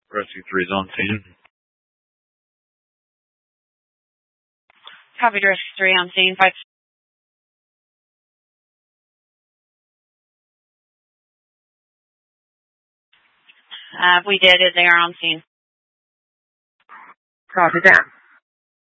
Rescue 3's on scene. Copy, Rescue 3 on scene. 5. We did it. They are on scene. Copy that.